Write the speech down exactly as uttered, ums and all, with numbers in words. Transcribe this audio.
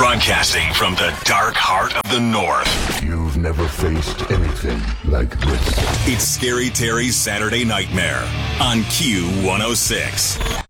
Broadcasting from the dark heart of the North. You've never faced anything like this. It's Scary Terry's Saturday Nightmare on Q one oh six.